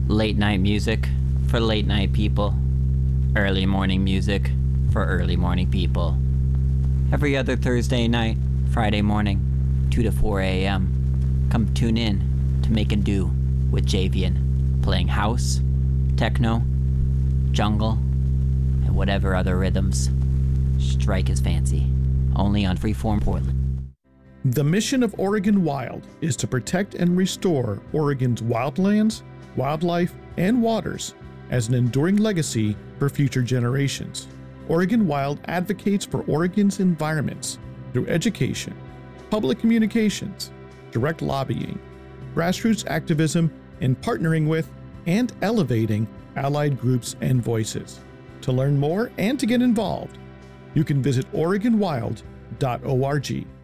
Late night music for late night people. Early morning music for early morning people. Every other Thursday night, Friday morning, 2 to 4 a.m. Come tune in to Make and Do with Javian, playing house, techno, jungle, and whatever other rhythms strike his fancy. Only on Freeform Portland. The mission of Oregon Wild is to protect and restore Oregon's wildlands, wildlife, and waters as an enduring legacy for future generations. Oregon Wild advocates for Oregon's environments through education, public communications, direct lobbying, grassroots activism, and partnering with and elevating allied groups and voices. To learn more and to get involved, you can visit OregonWild.org.